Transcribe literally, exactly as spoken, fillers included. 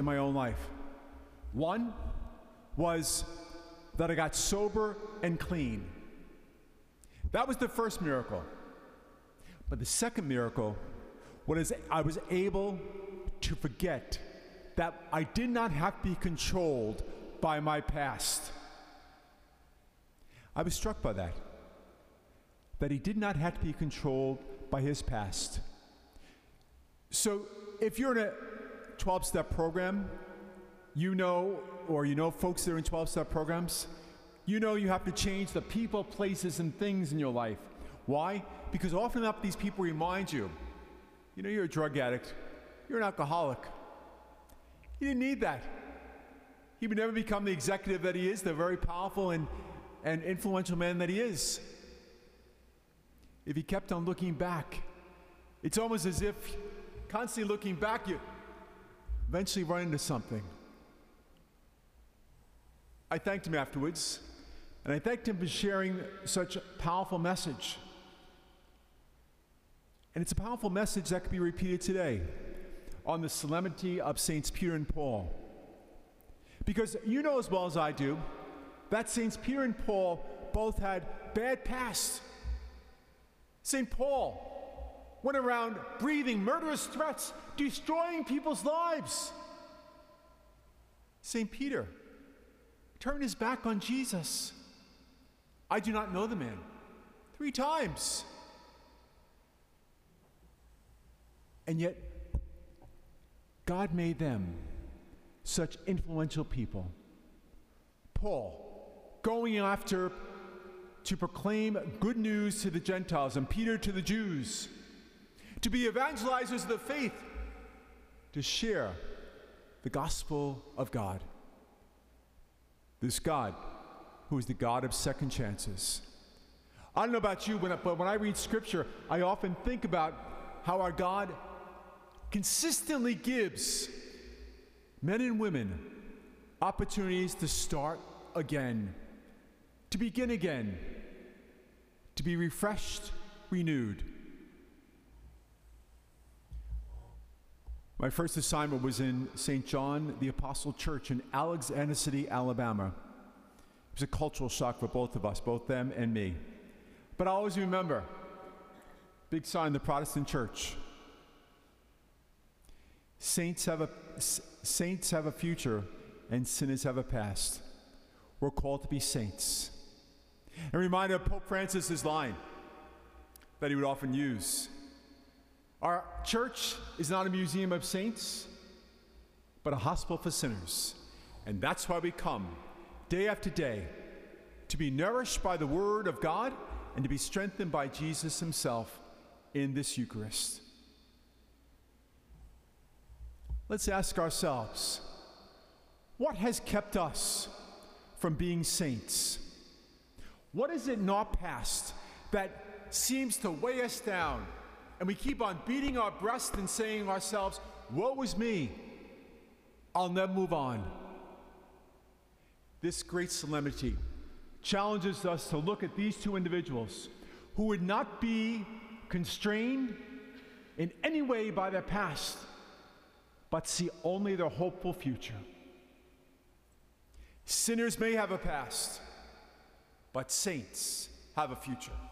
in my own life. One was that I got sober and clean. That was the first miracle. But the second miracle was I was able to forget that I did not have to be controlled by my past. I was struck by that, that he did not have to be controlled by his past. So if you're in a twelve-step program, you know, or you know folks that are in twelve-step programs, you know you have to change the people, places, and things in your life. Why? Because often enough these people remind you, you know, you're a drug addict, you're an alcoholic. He didn't need that. He would never become the executive that he is, the very powerful and, and influential man that he is, if he kept on looking back. It's almost as if constantly looking back, you eventually run into something. I thanked him afterwards, and I thanked him for sharing such a powerful message. And it's a powerful message that can be repeated today on the solemnity of Saints Peter and Paul. Because you know as well as I do that Saints Peter and Paul both had bad pasts. Saint Paul went around breathing murderous threats, destroying people's lives. Saint Peter turned his back on Jesus. I do not know the man. Three times. And yet, God made them such influential people. Paul, going after to proclaim good news to the Gentiles, and Peter to the Jews, to be evangelizers of the faith, to share the gospel of God. This God, who is the God of second chances. I don't know about you, but when I read Scripture, I often think about how our God consistently gives men and women opportunities to start again, to begin again, to be refreshed, renewed. My first assignment was in Saint John the Apostle Church in Alexander City, Alabama. It was a cultural shock for both of us, both them and me. But I always remember, big sign, the Protestant church. Saints have a, saints have a future and sinners have a past. We're called to be saints. And reminded of Pope Francis's line that he would often use. Our church is not a museum of saints, but a hospital for sinners. And that's why we come day after day, to be nourished by the Word of God and to be strengthened by Jesus himself in this Eucharist. Let's ask ourselves, what has kept us from being saints? What is it in our past that seems to weigh us down, and we keep on beating our breast and saying to ourselves, woe is me, I'll never move on? This great solemnity challenges us to look at these two individuals who would not be constrained in any way by their past, but see only their hopeful future. Sinners may have a past, but saints have a future.